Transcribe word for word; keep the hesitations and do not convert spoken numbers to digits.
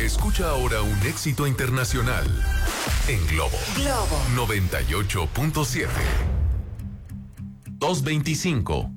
Escucha ahora un éxito internacional en Globo. Globo noventa y ocho punto siete. doscientos veinticinco.